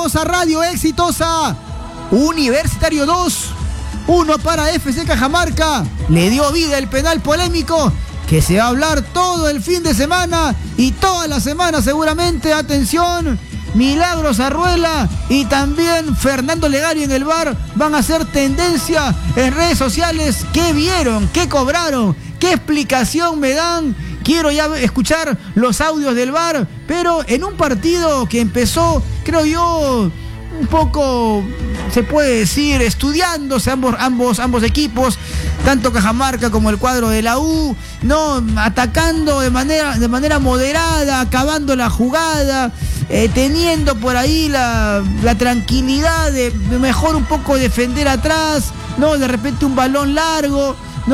exitosa, radio exitosa. Universitario 2, 1 para FC Cajamarca. Le dio vida el penal polémico que se va a hablar todo el fin de semana y toda la semana seguramente. Atención, Milagros Arruela y también Fernando Legario en el VAR van a ser tendencia en redes sociales. ¿Qué vieron? ¿Qué cobraron? ¿Qué explicación me dan? Quiero ya escuchar los audios del VAR, pero en un partido que empezó, creo yo, un poco, se puede decir, estudiándose ambos equipos, tanto Cajamarca como el cuadro de la U, no atacando de manera moderada, acabando la jugada, teniendo por ahí la tranquilidad de mejor un poco defender atrás, no de repente un balón largo,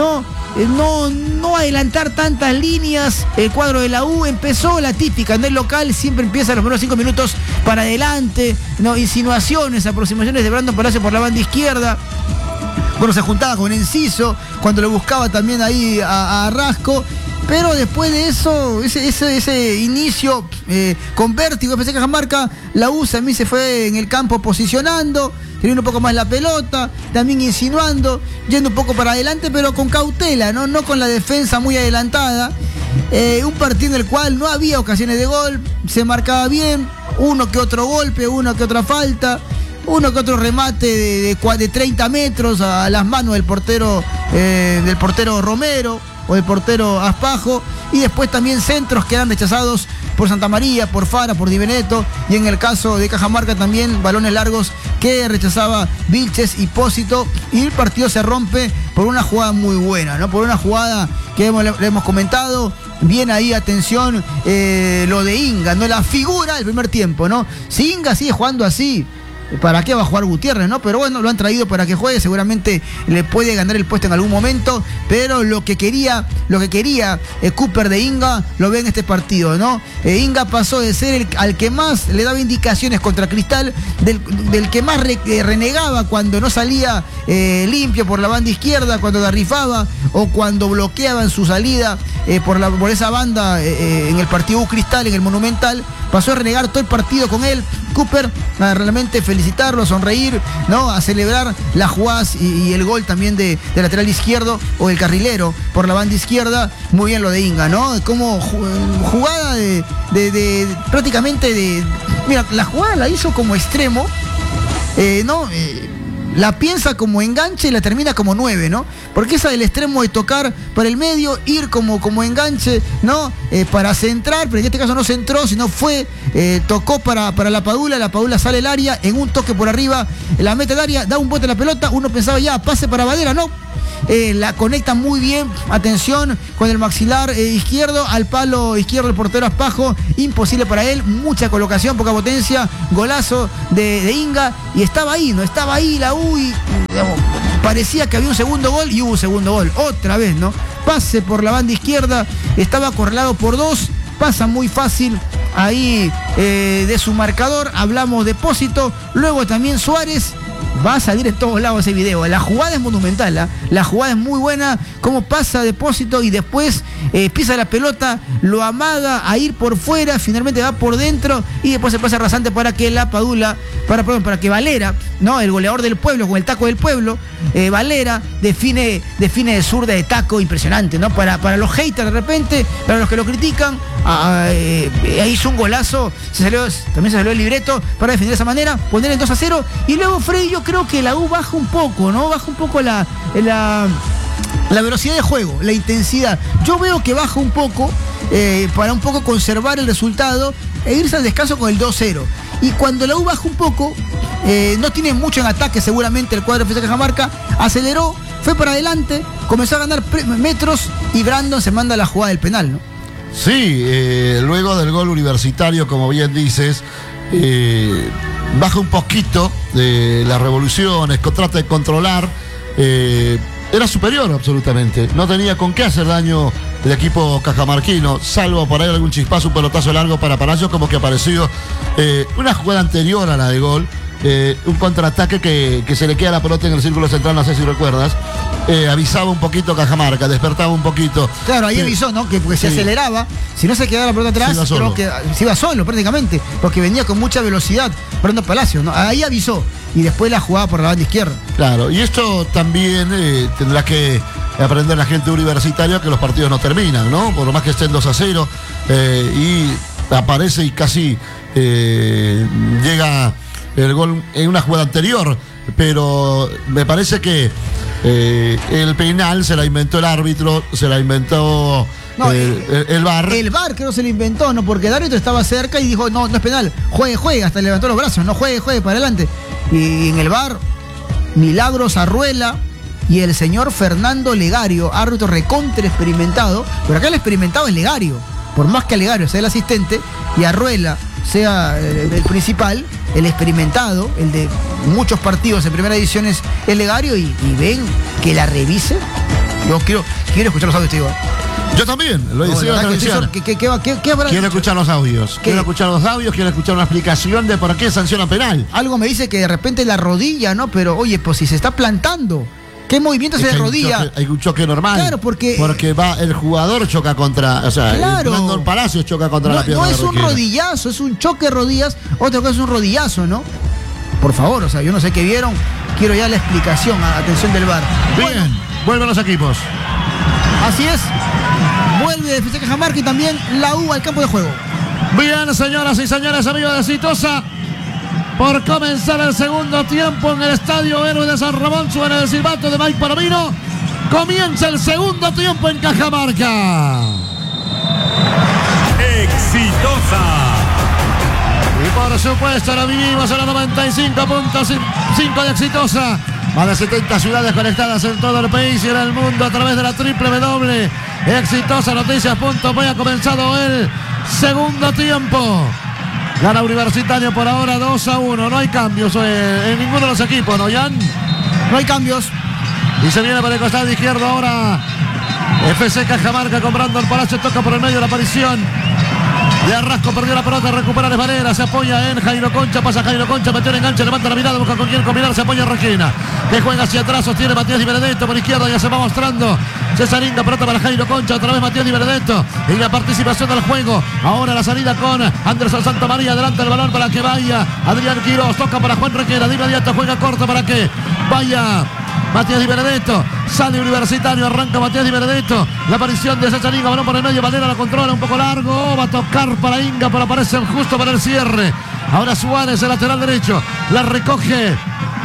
no adelantar tantas líneas. El cuadro de la U empezó la típica, en el local siempre empieza los primeros 5 minutos para adelante, insinuaciones, aproximaciones de Brandon Palacio por la banda izquierda. Bueno, se juntaba con Enciso, cuando lo buscaba también ahí a Rasco. Pero después de eso, ese inicio con vértigo, empecé Cajamarca, la U a mí se fue en el campo posicionando, teniendo un poco más la pelota, también insinuando, yendo un poco para adelante, pero con cautela, no con la defensa muy adelantada. Un partido en el cual no había ocasiones de gol, se marcaba bien, uno que otro golpe, uno que otra falta, uno que otro remate de 30 metros a las manos del portero Romero o del portero Aspajo, y después también centros que eran rechazados por Santa María, por Fara, por Di Benedetto, y en el caso de Cajamarca también balones largos que rechazaba Vilches y Pósito, y el partido se rompe por una jugada muy buena, por una jugada que le hemos comentado. Bien ahí, atención, lo de Inga, la figura del primer tiempo, si Inga sigue jugando así, ¿para qué va a jugar Gutiérrez, Pero bueno, lo han traído para que juegue, seguramente le puede ganar el puesto en algún momento, pero lo que quería Cooper de Inga, lo ve en este partido, Inga pasó de ser al que más le daba indicaciones contra Cristal, del que más renegaba cuando no salía limpio por la banda izquierda, cuando garrifaba o cuando bloqueaban su salida por esa banda en el partido Cristal, en el Monumental. Pasó a renegar todo el partido con él, Cooper, a realmente felicitarlo, a sonreír, a celebrar las jugadas y el gol también de lateral izquierdo o el carrilero por la banda izquierda. Muy bien lo de Inga, Como jugada prácticamente mira, la jugada la hizo como extremo, la piensa como enganche y la termina como 9, Porque esa del extremo de tocar para el medio, ir como enganche, para centrar, pero en este caso no centró, sino tocó para la Padula sale el área, en un toque por arriba, la mete al área, da un bote a la pelota, uno pensaba ya, pase para Valera, la conecta muy bien, atención, con el maxilar izquierdo, al palo izquierdo el portero Aspajo, imposible para él, mucha colocación, poca potencia, golazo de Inga, y estaba ahí la U, y parecía que había un segundo gol, y hubo un segundo gol, otra vez, pase por la banda izquierda, estaba acorralado por 2, pasa muy fácil ahí de su marcador, hablamos de Pósito, luego también Suárez. Va a salir en todos lados ese video. La jugada es monumental, la jugada es muy buena. Cómo pasa Depósito y después pisa la pelota, lo amaga a ir por fuera, finalmente va por dentro y después se pasa rasante para que la Padula, para que Valera, el goleador del pueblo, con el taco del pueblo, Valera define de zurda de taco, impresionante, Para los haters de repente, para los que lo critican, hizo un golazo, también se salió el libreto para defender de esa manera, poner el 2-0, y luego Freddy, yo creo que la U baja un poco, baja un poco la velocidad de juego, la intensidad. Yo veo que baja un poco para un poco conservar el resultado e irse al descanso con el 2-0. Y cuando la U baja un poco, no tiene mucho en ataque seguramente el cuadro de FC Cajamarca, aceleró, fue para adelante, comenzó a ganar metros y Brandon se manda la jugada del penal, Sí, luego del gol Universitario, como bien dices, baja un poquito las revoluciones, trata de controlar, era superior absolutamente, no tenía con qué hacer daño el equipo cajamarquino, salvo por ahí algún chispazo, un pelotazo largo para Palacios, como que apareció una jugada anterior a la de gol, un contraataque que se le queda la pelota en el círculo central, no sé si recuerdas. Avisaba un poquito Cajamarca, despertaba un poquito. Claro, ahí avisó, ¿no? Que porque se aceleraba, si no se quedaba la pelota atrás, creo que se iba solo prácticamente, porque venía con mucha velocidad Brandon Palacios, ¿no? Ahí avisó y después la jugaba por la banda izquierda. Claro, y esto también tendrá que aprender la gente universitaria que los partidos no terminan, ¿no? Por lo más que estén 2-0 y aparece y casi llega el gol en una jugada anterior, pero me parece que el penal se la inventó el árbitro, se la inventó el VAR. El VAR creo que se lo inventó, ¿no? Porque el árbitro estaba cerca y dijo, no es penal, juegue, hasta levantó los brazos, no juegue para adelante. Y en el VAR, Milagros Arruela y el señor Fernando Legario, árbitro recontra experimentado, pero acá el experimentado es Legario, por más que Legario sea el asistente y Arruela sea el principal, el experimentado, el de muchos partidos en primera división es el Legario y ven que la revise. Yo quiero escuchar los audios, te digo. Yo también, lo decía la televisión. ¿Qué habrá? Quiero escuchar los audios. Quiero escuchar una explicación de por qué sanciona penal. Algo me dice que de repente la rodilla, ¿no? Pero oye, pues si se está plantando, ¿qué movimiento se de rodilla? Hay un choque normal. Claro, porque va el jugador choca contra, o sea, claro, Brandon Palacios choca contra la pierna. No es un rodillazo, es un choque de rodillas, otra cosa es un rodillazo, ¿no? Por favor, o sea, yo no sé qué vieron, quiero ya la explicación, atención del VAR. Bien, vuelven los equipos. Así es, vuelve FC Cajamarca y también la U al campo de juego. Bien, señoras y señores, amigos de Exitosa, por comenzar el segundo tiempo en el Estadio Héroe de San Ramón, suena el silbato de Mike Palomino. Comienza el segundo tiempo en Cajamarca. Exitosa. Y por supuesto lo vivimos en la 95.5 de Exitosa. Más de 70 ciudades conectadas en todo el país y en el mundo a través de la www.exitosanoticias.com. Ha comenzado el segundo tiempo. Gana Universitario por ahora 2-1. No hay cambios en ninguno de los equipos, ¿no, Jan? No hay cambios. Y se viene por el costado izquierdo ahora FC Cajamarca con Brandon Palacios. Toca por el medio la aparición de Arrasco, perdió la pelota, recupera de manera, se apoya en Jairo Concha, pasa Jairo Concha, metió el enganche, levanta la mirada, busca con quién combinar, se apoya en Requena, que juega hacia atrás, sostiene Matías Di Benedetto por izquierda, ya se va mostrando César Inga, pelota para Jairo Concha, otra vez Matías Di Benedetto, y la participación del juego, ahora la salida con Anderson Santamaría, adelanta el balón para que vaya Adrián Quiroz, toca para Juan Requena, de inmediato juega corto para que vaya Matías Di Benedetto, sale Universitario, arranca Matías Di Benedetto, la aparición de César Inga, balón por el medio, Valera la controla, un poco largo, va a tocar para Inga, pero aparece justo para el cierre. Ahora Suárez, el lateral derecho, la recoge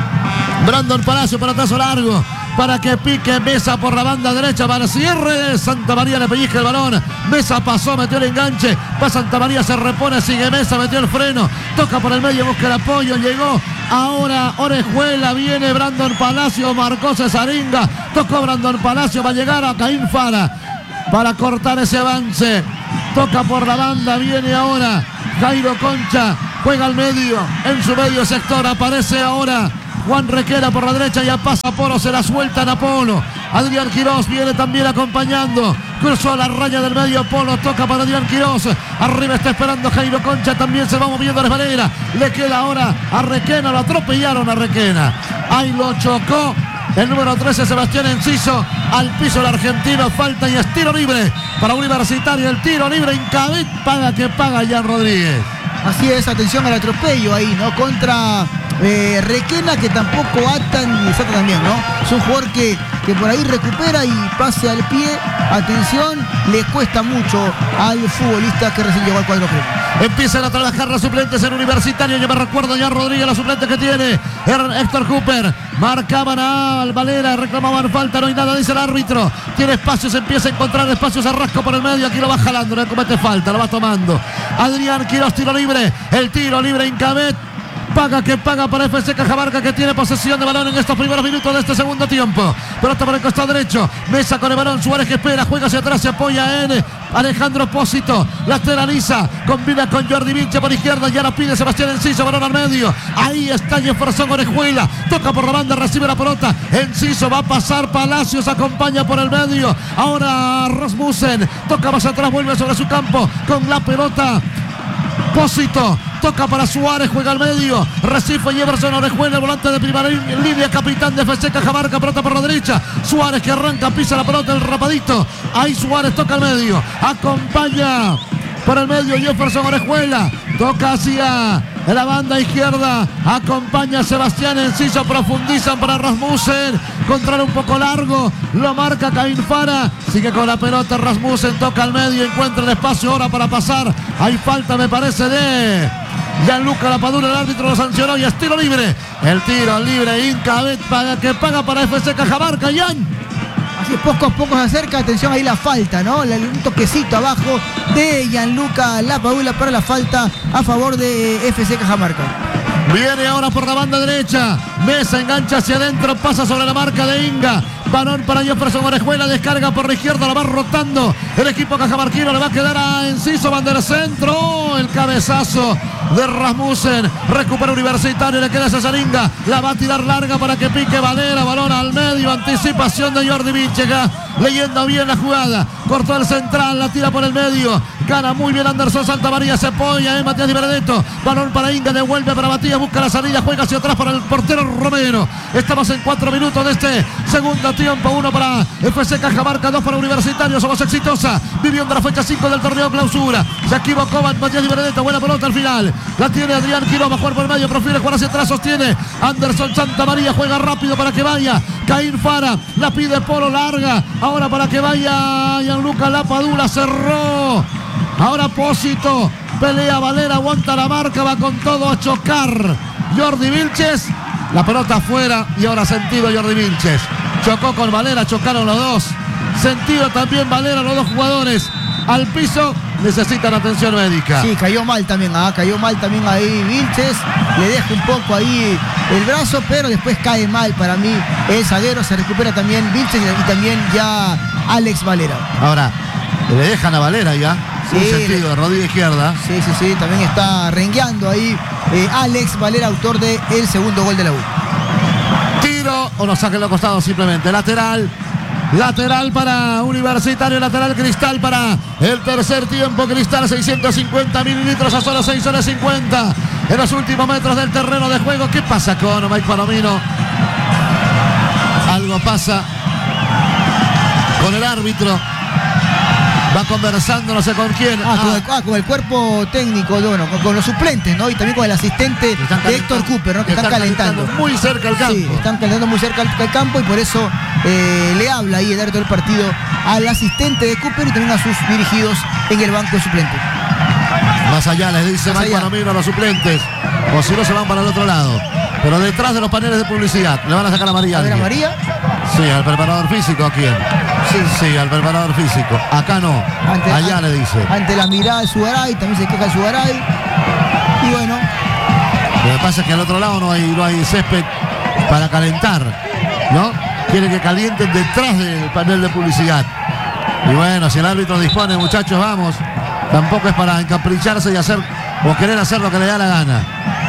Brandon Palacio, pelotazo largo, para que pique Mesa por la banda derecha, para el cierre, Santa María le pellizca el balón, Mesa pasó, metió el enganche, va Santa María, se repone, sigue Mesa, metió el freno, toca por el medio, busca el apoyo, llegó ahora Orejuela, viene Brandon Palacio, marcó Cesaringa, tocó Brandon Palacio, va a llegar a Caín Fara para cortar ese avance, toca por la banda, viene ahora Jairo Concha, juega al medio, en su medio sector, aparece ahora Juan Requena por la derecha, ya pasa Polo, se la sueltan a Polo. Adrián Quiroz viene también acompañando. Cruzó la raya del medio, Polo toca para Adrián Quiroz. Arriba está esperando Jairo Concha, también se va moviendo de manera. Le queda ahora a Requena, lo atropellaron a Requena. Ahí lo chocó el número 13, Sebastián Enciso, al piso el argentino, falta y es tiro libre para Universitario. El tiro libre en Cabet, paga que paga Jan Rodríguez. Así es, atención al atropello ahí, ¿no? Contra Requena, que tampoco atan y Sata también, ¿no? Es un jugador que por ahí recupera y pase al pie. Atención, le cuesta mucho al futbolista que recién llegó al cuadro club. Empiezan a trabajar los suplentes en Universitario. Yo me recuerdo ya Rodríguez, los suplentes que tiene Héctor Cooper. Marcaban a Valera, reclamaban falta, no hay nada, dice el árbitro. Tiene espacios, empieza a encontrar espacios, Arrasco por el medio, aquí lo va jalando, no comete falta, lo va tomando. Adrián Quiroz, tiro libre, el tiro libre en Cabet. Paga que paga para FC Cajamarca, que tiene posesión de balón en estos primeros minutos de este segundo tiempo. Pelota por el costado derecho, Mesa con el balón, Suárez que espera, juega hacia atrás, se apoya en Alejandro Pósito, lateraliza, combina con Jordi Vinche por izquierda, ya la pide Sebastián Enciso, balón al medio, ahí está Jefferson Orejuela, toca por la banda, recibe la pelota, Enciso va a pasar, Palacios acompaña por el medio, ahora Rasmussen, toca más atrás, vuelve sobre su campo, con la pelota Pósito, toca para Suárez, juega al medio, Recife Jefferson Orejuela, el volante de primera línea, capitán de FC Cajamarca, pelota por la derecha, Suárez que arranca, pisa la pelota, el rapadito, ahí Suárez toca al medio, acompaña por el medio Jefferson Orejuela, toca hacia la banda izquierda, acompaña a Sebastián Enciso, profundizan para Rasmussen, control un poco largo, lo marca Caín Fara, sigue con la pelota Rasmussen, toca al medio, encuentra el espacio ahora para pasar, hay falta me parece de Gianluca Lapadula, el árbitro lo sancionó y es tiro libre, el tiro libre Inca que paga para FC Cajamarca, Jan. Así poco a poco se acerca, atención ahí la falta, ¿no? Un toquecito abajo de Gianluca Lapadula para la falta a favor de FC Cajamarca. Viene ahora por la banda derecha, Mesa engancha hacia adentro, pasa sobre la marca de Inga, balón para Jefferson Orejuela, descarga por la izquierda, la va rotando el equipo cajamarquino, le va a quedar a Enciso, van del centro, el cabezazo de Rasmussen, recupera Universitario, le queda a Cesaringa, la va a tirar larga para que pique Valera, balón al medio, anticipación de Jordi Vilches, leyendo bien la jugada, cortó el central, la tira por el medio, gana muy bien Anderson Santamaría, se apoya en Matías Di Benedetto, balón para Inga, devuelve para Matías, busca la salida, juega hacia atrás para el portero Romero. Estamos en 4 minutos de este segundo tiempo, 1 para FC Cajamarca, 2 para Universitario, somos exitosa, viviendo la fecha 5 del torneo clausura, se equivocó Matías Di Benedetto, buena pelota al final, la tiene Adrián Quiró, va a jugar por el medio, prefiere jugar hacia atrás, sostiene Anderson Santamaría, juega rápido para que vaya Caín Fara, la pide Polo larga, ahora para que vaya Gianluca Lapadula, cerró, ahora Pósito, pelea Valera, aguanta la marca, va con todo a chocar Jordi Vilches, la pelota afuera y ahora sentido Jordi Vilches, chocó con Valera, chocaron los dos, sentido también Valera, los dos jugadores al piso, necesitan atención médica. Sí, cayó mal también ahí Vilches, le deja un poco ahí el brazo, pero después cae mal para mí el zaguero, se recupera también Vilches y también ya Alex Valera. Ahora, le dejan a Valera ya, sí, un sentido de rodilla izquierda. Sí, también está rengueando ahí Alex Valera, autor del segundo gol de la U. Tiro o nos saquen los costados simplemente, lateral para Universitario, lateral Cristal para el tercer tiempo, Cristal 650 mililitros a solo 6 horas 50 en los últimos metros del terreno de juego. ¿Qué pasa con Mike Palomino? Algo pasa con el árbitro, va conversando no sé con quién. Con el cuerpo técnico, bueno, con los suplentes, ¿no? Y también con el asistente de Héctor Cooper, ¿no? Que están calentando muy cerca al campo. Sí, están calentando muy cerca al campo y por eso le habla ahí el árbitro del partido al asistente de Cooper y también a sus dirigidos en el banco de suplentes. Más allá les dice Mike Palomino a los suplentes, o si no se van para el otro lado. Pero detrás de los paneles de publicidad, le van a sacar a María. ¿A ver a María? Sí, al preparador físico, ¿a quién? Sí, al preparador físico. Acá no, allá le dice. Ante la mirada de Sugaray, también se queja Sugaray. Y bueno. Lo que pasa es que al otro lado no hay césped para calentar, ¿no? Quiere que calienten detrás del panel de publicidad. Y bueno, si el árbitro dispone, muchachos, vamos. Tampoco es para encapricharse y hacer o querer hacer lo que le da la gana.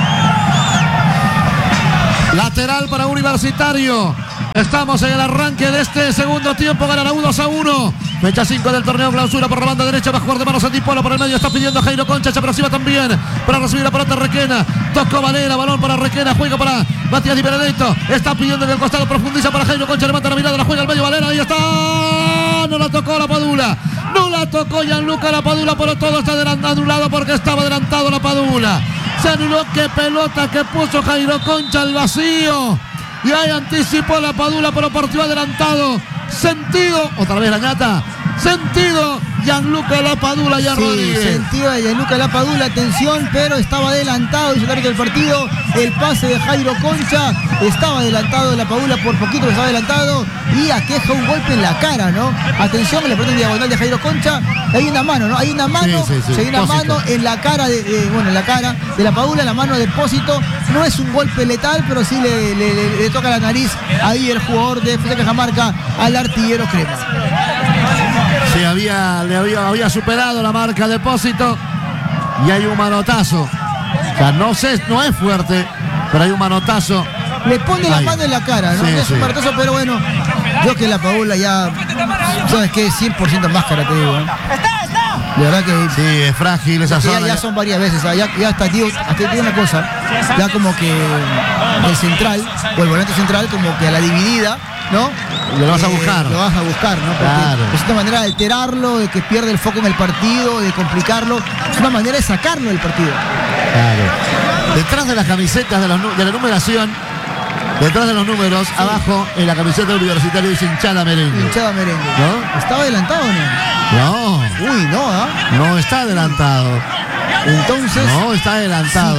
Lateral para Universitario. Estamos en el arranque de este segundo tiempo. Gana la U 2-1. Fecha 5 del torneo clausura por la banda derecha. Va a jugar de manos Antipolo por el medio. Está pidiendo a Jairo Concha. Se aproxima también para recibir la pelota Requena. Tocó Valera. Balón para Requena. Juega para Matías Di Benedetto. Está pidiendo en el costado. Profundiza para Jairo Concha. Levanta la mirada. La juega al medio Valera. Ahí está. No la tocó Lapadula. No la tocó Gianluca Lapadula. Pero todo está anulado porque estaba adelantado Lapadula. Se anuló. Qué pelota que puso Jairo Concha al vacío. Y ahí anticipó Lapadula, pero partió adelantado. Sentido, otra vez la ñata. Sentido, Gianluca Lapadula y Rodríguez. Sentido de Gianluca Lapadula, atención, pero estaba adelantado. Dice el del partido, el pase de Jairo Concha. Estaba adelantado Lapadula, por poquito estaba adelantado. Y aqueja un golpe en la cara, ¿no? Atención, le ponen diagonal de Jairo Concha. Hay una mano, ¿no? Hay una mano, sí. Hay una mano en la cara en la cara de Lapadula, la mano de Pósito. No es un golpe letal, pero sí le toca la nariz ahí el jugador de FC Cajamarca al artillero Crema. Sí, había superado la marca de Pósito y hay un manotazo. O sea, no es fuerte, pero hay un manotazo. Le pone la mano en la cara, ¿no? Es un manotazo, pero bueno, yo que Lapadula ya, ¿sabes qué? 100% máscara, te digo, ¿eh? De verdad que Sí, es frágil esa zona. ya son varias veces, ya hasta digo una cosa, ya como que el central, o el volante central, como que a la dividida, ¿no? Lo vas a buscar. Lo vas a buscar, ¿no? Porque Claro. es una manera de alterarlo, de que pierde el foco en el partido, de complicarlo. Es una manera de sacarlo del partido. Claro. Detrás de las camisetas de la numeración, detrás de los números, abajo en la camiseta universitaria dice hinchada merengue. Hinchada merengue. ¿No? ¿Estaba adelantado o no? No, Uy, no, ¿ah? no está adelantado. Entonces, No está adelantado.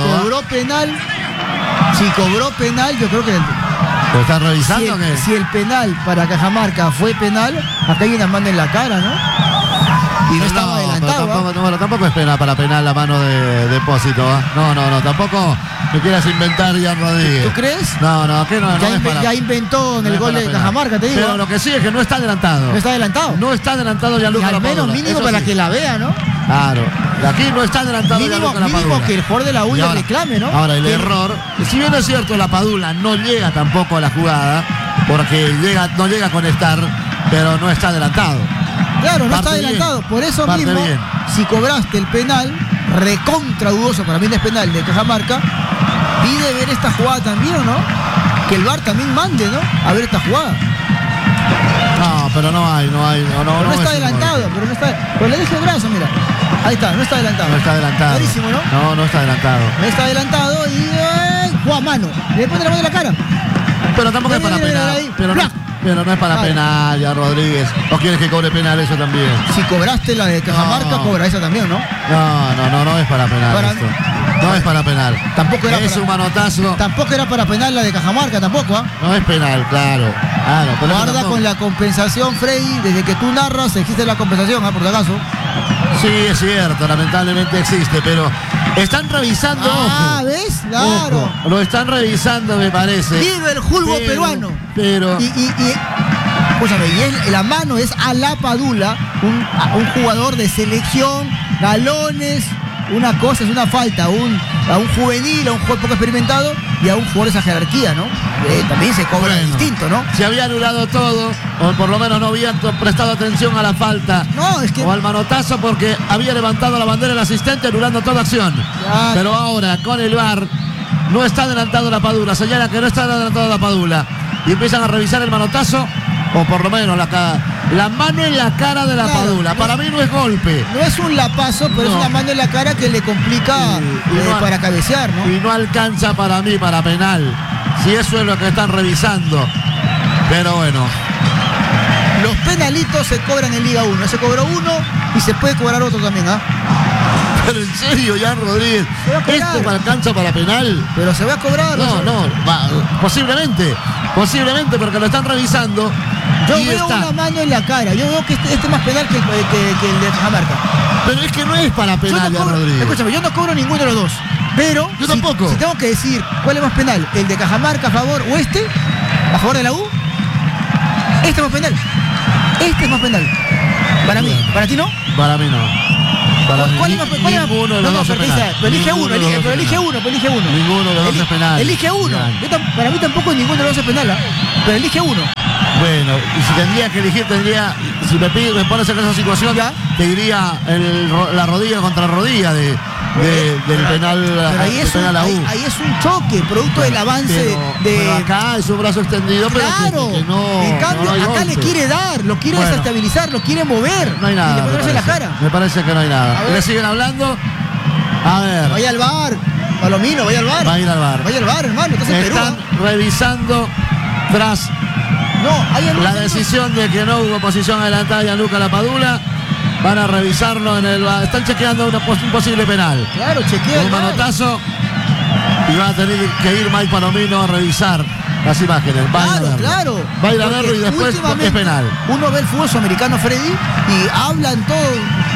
si cobró penal, yo creo que ¿Lo estás revisando o qué? si el penal para Cajamarca fue penal, acá hay una mano en la cara, ¿no? Y no estaba adelantado. Pero tampoco es pena para penal la mano de Depósito. No, tampoco me quieras inventar, Jan Rodríguez. ¿Tú crees? No, que no es para. Ya inventó en el gol de Cajamarca, te digo. Pero lo que sí es que no está adelantado. No está adelantado. No está adelantado Gianluca Al menos Lapadula. mínimo Eso para sí. que la vea, ¿no? Claro. Aquí no está adelantado Gianluca Mínimo Lapadula. que el jugador de la U Y le ahora- reclame, ¿no? Ahora, el Que- error, si bien es cierto, Lapadula no llega tampoco a la jugada, porque no llega a conectar, pero no está adelantado. Claro, no Parte está adelantado. bien. Por eso Parte mismo, bien. si cobraste el penal, recontra dudoso, para mí no es penal de Cajamarca, pide ver esta jugada también, ¿o no? Que el VAR también mande, ¿no? A ver esta jugada. No, pero no hay. Pero no es está un adelantado, gol. pero no está. Pero le deja el brazo, mira. Ahí está, no está adelantado. No está adelantado. Clarísimo, ¿no? No está adelantado. No está adelantado y juega a mano. Le pone la mano en la cara. Pero tampoco es para Mira, penal. ahí. Pero no es para Claro. penal, ya Rodríguez. ¿O quieres que cobre penal eso también? Si cobraste la de Cajamarca, No. cobra esa también, ¿no? No es para penal Para- esto. No es para penal. Tampoco era Es para- un manotazo. Tampoco era para penal la de Cajamarca, tampoco, ¿ah? No es penal, claro. Pero Guarda tampoco- con la compensación, Freddy. Desde que tú narras existe la compensación, por si acaso. Sí, es cierto, lamentablemente existe, pero están revisando. Ah, ojo. ¿ves? Claro. Ojo, lo están revisando, me parece. Vive el julgo Pero- peruano. Pero. Escúchame, la mano es a Lapadula, un jugador de selección, galones. Una cosa es una falta a un juvenil, a un jugador poco experimentado y a un jugador de esa jerarquía, ¿no? También se cobra Bueno, distinto, ¿no? Se había anulado todo, o por lo menos no habían prestado atención a la falta. No, es que O al manotazo porque había levantado la bandera el asistente anulando toda acción. Claro. Pero ahora con el VAR no está adelantado Lapadula, señala que no está adelantado Lapadula. Y empiezan a revisar el manotazo, o por lo menos la mano en la cara de Lapadula. Claro. Para mí no es golpe. no es un lapazo, pero es No. una mano en la cara que le complica Y no- para cabecear, ¿no? Y no alcanza para mí para penal. Si eso es lo que están revisando. Pero bueno. Los penalitos se cobran en Liga 1. Se cobró uno y se puede cobrar otro también, ¿ah? Pero en serio, Jan Rodríguez, Se va a cobrar. ¿esto me alcanza para penal? Pero se va a cobrar. Posiblemente, porque lo están revisando. Yo y veo está. una mano en la cara. Yo veo que este es más penal que el de Cajamarca. Pero es que no es para Yo penal, no Jan cobro, Rodríguez. escúchame, yo no cobro ninguno de los dos. Pero Yo si, tampoco. si tengo que decir cuál es más penal, el de Cajamarca a favor o este, a favor de la U, este es más penal. Este es más penal. Para mí. Bueno. ¿Para ti no? Para mí no. Para mí, ¿Cuál es más penal? ninguno de los dos es penal. Pero elige Ninguno uno, de los dos pero es elige penal. uno, pero elige uno. Ninguno de los dos es penal. Elige uno. Bien. Para mí tampoco ninguno de los dos es penal, ¿ah? Pero elige uno. Bueno, y si tendría que elegir, si me pones en esa situación, Ya. te diría la rodilla contra rodilla del penal, Pero ahí del es, penal a U. ahí es un choque, producto del avance Pero acá es un brazo extendido, pero Claro, que no. en cambio, no hay acá le golpe. quiere dar, lo quiere Bueno. desestabilizar, lo quiere mover. No hay nada. Y le me ponerse en la parece. cara. Me parece que no hay A nada. ver. ¿Le siguen hablando? A ver. Vaya al bar, Palomino, vaya al bar. Va a ir al VAR. Vaya al bar, hermano, estás en Perú. Están ¿Ah? revisando tras No, hay algo. la decisión de que no hubo posición adelantada de Gianluca Lapadula. Van a revisarlo en el VAR. Están chequeando un posible penal. Claro, chequea el Un VAR. manotazo. Y va a tener que ir Mike Palomino a revisar las imágenes. Va a ir a Claro, verlo. claro. Va a ir a Porque verlo y después últimamente es penal. Uno ve el fútbol sudamericano, Freddy, y hablan todo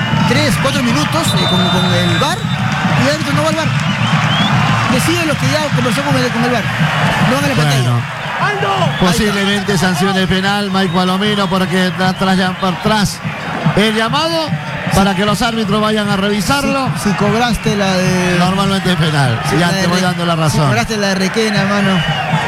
3-4 minutos con el VAR y el árbitro no va al VAR. Decide lo que ya conversó con el VAR. No van a la pantalla. Bueno, posiblemente sancione penal Mike Palomino porque tras el llamado para que los árbitros vayan a revisarlo. Si cobraste la de. Normalmente es penal. si Ya la de te voy Re- dando la Si razón. cobraste la de Requena, hermano.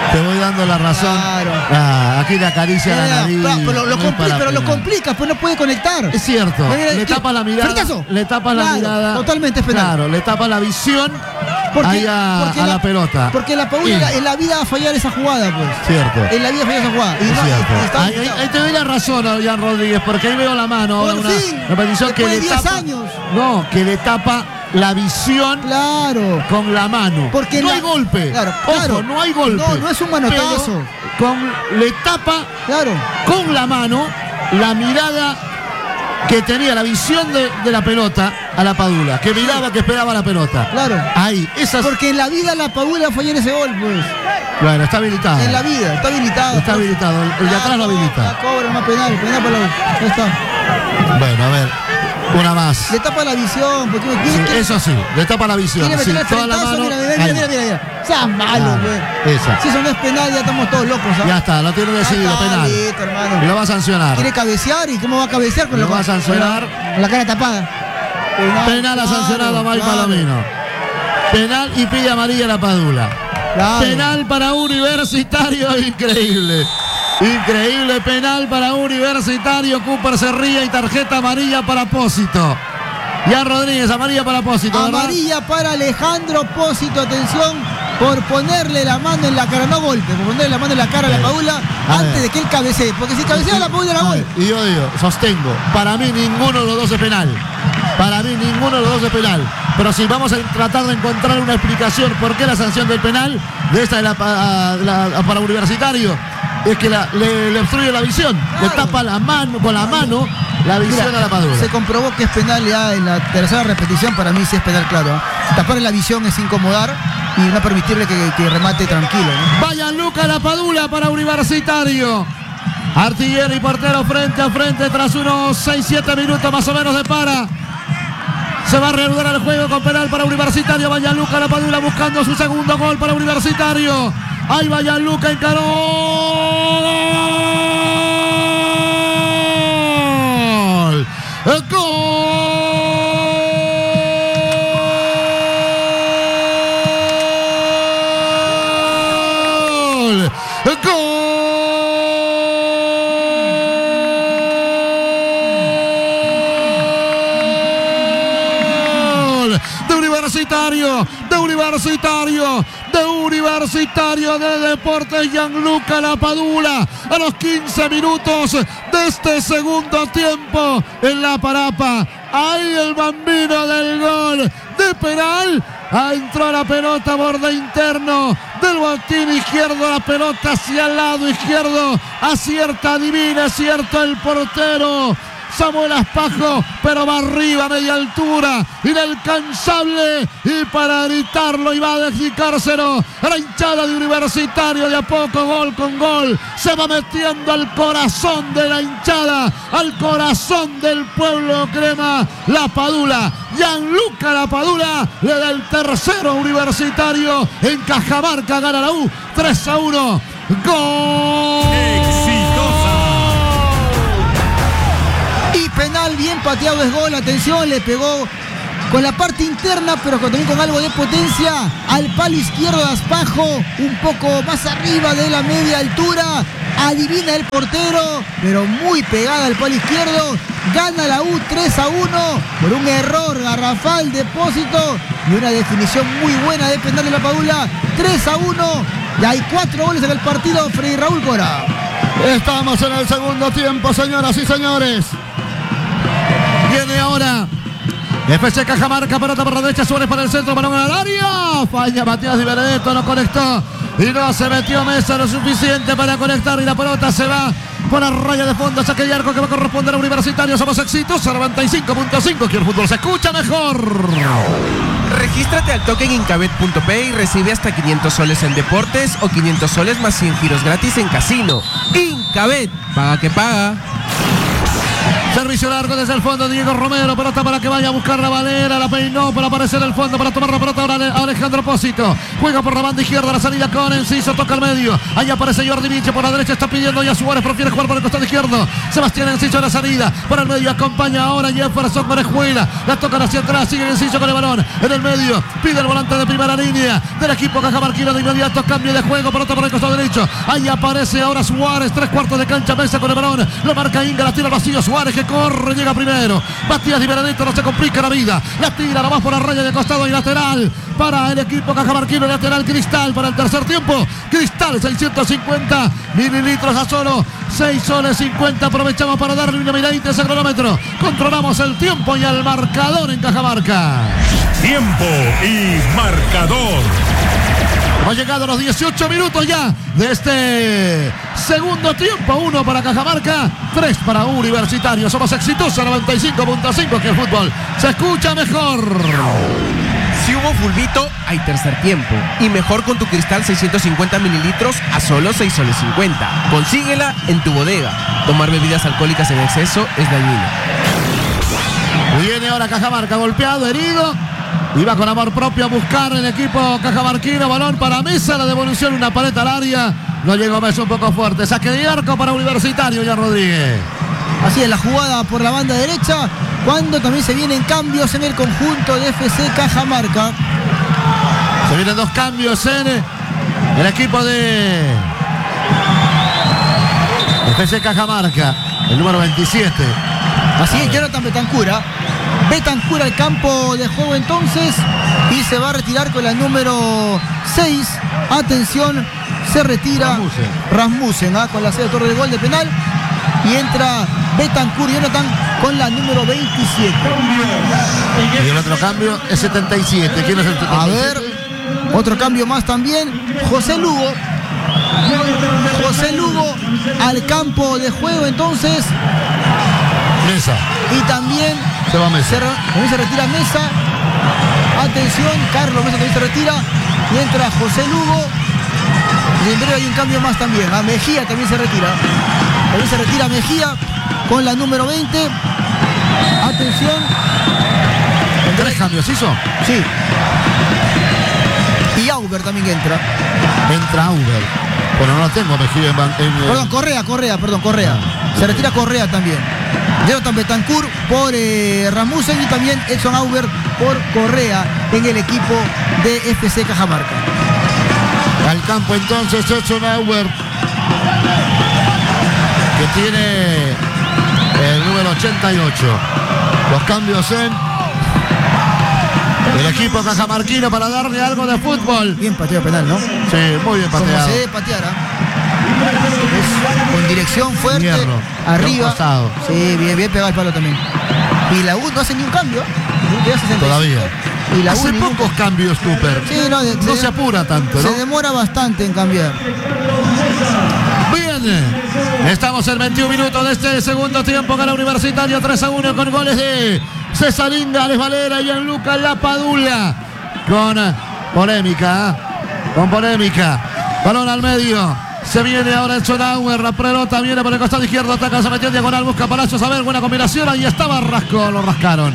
Te voy dando la razón. Claro. Aquí le acaricia la nariz. Pero lo complica, pues no puede conectar. Es cierto. Le tapa la mirada. ¿Frentazo? Le tapa la mirada. Totalmente es penal. Claro, le tapa la visión ahí a la pelota. Porque la Padula en la vida va a fallar esa jugada, pues. Cierto. En la vida falla esa jugada. Ahí te doy la razón a Jan Rodríguez, porque ahí veo la mano. Por fin, una petición que le 10 tapa. años. No, que le tapa la visión con la mano. Porque no hay golpe. Ojo, no hay golpe. No es un manotazo. Le tapa con la mano la mirada que tenía, la visión de la pelota a la Padula, que miraba, que esperaba la pelota. Claro. Ahí, porque en la vida la Padula va a fallar ese gol, pues. Bueno, está habilitado. En la vida, está habilitado. Está habilitado. El de atrás lo habilita. La cobra, más penal para la. Ahí está. Bueno, a ver. Una más. Le tapa la visión. Porque eso sí, le tapa la visión. Sí, toda la mano. Mira. Sea malo, güey. Si eso no es penal, ya estamos todos locos. ¿sabes? Ya está, lo tiene decidido, penal. Listo, hermano. Y lo va a sancionar. Quiere cabecear, ¿y cómo va a cabecear? Lo va a sancionar. Con la cara tapada. Penal ha sancionado a Mike Palomino. Penal y pide amarilla a la Padula. Penal para Universitario, increíble. Increíble penal para Universitario. Cooper se ríe y tarjeta amarilla para Pósito. Ya Rodríguez, amarilla para Pósito. Amarilla para Alejandro Pósito, atención, por ponerle la mano en la cara, no golpe, por ponerle la mano en la cara a la Padula antes de que él cabecee, porque si cabecea la Padula era gol. Y yo digo, sostengo, para mí ninguno de los dos es penal. Para mí ninguno de los dos es penal. Pero si vamos a tratar de encontrar una explicación por qué la sanción del penal de esta para Universitario es que le obstruye la visión, le tapa la mano con la mano la visión a la Padula. Se comprobó que es penal ya en la tercera repetición, para mí sí es penal, claro. Tapar la visión es incomodar y no permitirle que remate tranquilo, ¿no? Vaya Luca la Padula para Universitario. Artillero y portero frente a frente tras unos 6-7 minutos más o menos de para. Se va a reanudar el juego con penal para Universitario. Vaya Luca la Padula buscando su segundo gol para Universitario. Ahí vaya Luca, encaró. ¡Gol! De Universitario de Deportes, Gianluca Lapadula, a los 15 minutos de este segundo tiempo en la Parapa. Ahí el bambino del gol de penal. Entró la pelota, borde interno del botín izquierdo, la pelota hacia el lado izquierdo, acierta, adivina, acierta el portero Samuel Aspajo, pero va arriba a media altura, inalcanzable, y para gritarlo y va a dedicárselo a la hinchada de Universitario. De a poco, gol con gol, se va metiendo al corazón de la hinchada, al corazón del pueblo crema. La Padula, Gianluca La Padula, le da el tercero a Universitario. En Cajamarca gana la U 3-1. ¡Gol! Penal bien pateado es gol, atención, le pegó con la parte interna, pero también con algo de potencia al palo izquierdo de Aspajo, un poco más arriba de la media altura, adivina el portero, pero muy pegada al palo izquierdo. Gana la U 3-1 por un error garrafal de Pósito y una definición muy buena de penal de la Padula. 3-1, ya hay 4 goles en el partido. Freddy Raúl Cora. Estamos en el segundo tiempo, señoras y señores. Viene ahora FC Cajamarca, pelota por la derecha, Suárez para el centro, balón al área. Falla Matías Di Benedetto, no conectó y no se metió Mesa lo suficiente para conectar, y la pelota se va por la raya de fondo. Saque de arco que va a corresponder a Universitario. Somos exitosos, 95.5. Que el fútbol se escucha mejor. Regístrate al toque en Incabet.p y recibe hasta 500 soles en deportes o 500 soles más 100 giros gratis en casino. Incabet, paga que paga. Servicio largo desde el fondo, Diego Romero, pelota para que vaya a buscar la Valera, la peinó para aparecer el fondo, para tomar la pelota ahora Alejandro Pósito. Juega por la banda izquierda, la salida con Enciso, toca al medio. Ahí aparece Jordi Vinche por la derecha, está pidiendo ya Suárez, prefiere jugar por el costado izquierdo. Sebastián Enciso a la salida, por el medio acompaña ahora Jefferson Orejuela. La tocan hacia atrás, sigue Enciso con el balón en el medio. Pide el volante de primera línea del equipo cajamarquino de inmediato, cambio de juego, pelota por el costado derecho. Ahí aparece ahora Suárez, 3/4 de cancha, Mesa con el balón. Lo marca Inga, la tira al vacío, Suárez que corre, llega primero. Matías Di Benedetto, no se complica la vida. La tira nomás por la raya de costado y lateral para el equipo cajamarquino, lateral Cristal para el tercer tiempo. Cristal 650 mililitros a solo 6 soles 50. Aprovechamos para darle una miradita a ese cronómetro. Controlamos el tiempo y el marcador en Cajamarca. Tiempo y marcador. Hemos llegado a los 18 minutos ya de este segundo tiempo. 1 para Cajamarca, 3 para Universitario. Somos exitosos, 95.5, que el fútbol se escucha mejor. Si hubo fulbito, hay tercer tiempo. Y mejor con tu Cristal 650 mililitros a solo 6 soles 50. Consíguela en tu bodega. Tomar bebidas alcohólicas en exceso es dañino. Viene ahora Cajamarca, golpeado, herido. Iba con amor propio a buscar el equipo cajamarquino. Balón para Mesa, la devolución, una pared al área. No llegó Mesa, un poco fuerte. Saque de arco para Universitario, ya Rodríguez. Así es la jugada por la banda derecha, cuando también se vienen cambios en el conjunto de FC Cajamarca. Se vienen 2 cambios en el equipo de FC Cajamarca. El número 27. Así es, Jonathan Betancura. Betancura al campo de juego entonces y se va a retirar con la número 6. Atención, se retira Rasmussen, con la torre de gol de penal. Y entra Betancur, Jonathan, con la número 27. Y el otro cambio es 77. ¿Quién es el 77? A ver, otro cambio más también. José Lugo. José Lugo al campo de juego entonces. Mesa. Y también se va Mesa. También se retira Mesa. Atención, Carlos Mesa también se retira. Y entra José Lugo. Y en breve hay un cambio más también. A Mejía también se retira. También se retira Mejía con la número 20. Atención. 3 cambios hizo. Sí. Y Auber también entra. Entra Auber. Bueno, no la tengo Mejía Perdón, Correa. Se retira Correa también. Jonathan Betancur por Rasmussen y también Edson Auber por Correa en el equipo de FC Cajamarca. Al campo entonces Edson Auber, que tiene el número 88. Los cambios en el equipo cajamarquino para darle algo de fútbol. Bien pateado penal, ¿no? Sí, muy bien pateado. Como se debe patear, con dirección fuerte, Hierro, arriba. Sí, bien pegado el palo también. Y la U no hace ni un cambio. Todavía. Y la hace pocos cambios, Cooper. Sí, no se apura tanto, ¿no? Se demora bastante en cambiar. Bien, estamos en 21 minutos de este segundo tiempo. Gana Universitario 3-1 con goles de César Inga, Alex Valera y Gianluca Lapadula. Con polémica. Balón al medio. Se viene ahora el Sonauer, la pelota viene por el costado izquierdo, ataca, se metió en diagonal, busca Palacios, a ver, buena combinación, ahí estaba Rasco, lo rascaron,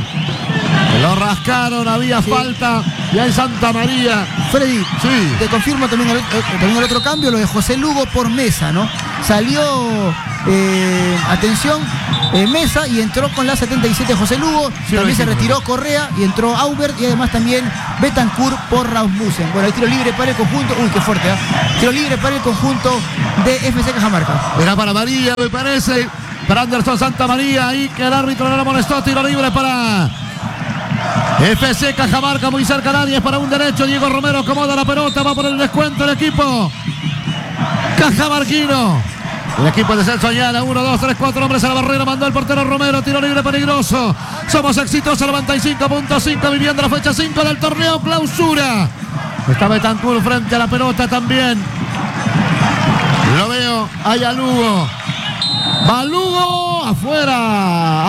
había falta, ya en Santa María. Freddy, sí. Te confirmo también el otro cambio, lo de José Lugo por Mesa, ¿no? Salió, atención, Mesa y entró con la 77 José Lugo, sí, también se retiró Correa y entró Aubert y además también Betancur por Rasmussen. Bueno, el tiro libre para el conjunto, qué fuerte, tiro libre para el conjunto de FC Cajamarca. Era para María, me parece, para Anderson Santa María, ahí que el árbitro no lo molestó, tiro libre para FC Cajamarca, muy cerca a nadie, es para un derecho, Diego Romero acomoda la pelota, va por el descuento el equipo cajamarquino. El equipo de Celso Ayala, 1, 2, 3, 4 hombres a la barrera, mandó el portero Romero, tiro libre peligroso. Somos exitosos, 95.5, viviendo la fecha 5 del torneo clausura. Está Betancur frente a la pelota también. Lo veo, allá Lugo. Va Lugo, afuera.